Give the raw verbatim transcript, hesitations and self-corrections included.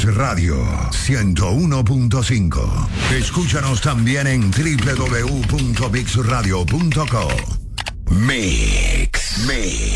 Radio ciento uno punto cinco. Escúchanos también en doble u doble u doble u punto mix radio punto co. Mix, Mix.